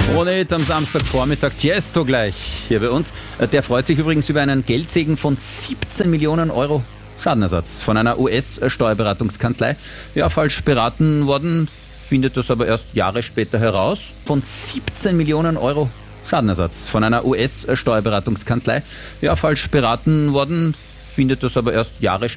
Ronit am Samstagvormittag, Tiesto gleich hier bei uns. Der freut sich übrigens über einen Geldsegen von 17 Millionen Euro Schadenersatz von einer US-Steuerberatungskanzlei. Ja, falsch beraten worden, findet das aber erst Jahre später heraus. Von 17 Millionen Euro Schadenersatz von einer US-Steuerberatungskanzlei. Ja, falsch beraten worden, findet das aber erst Jahre später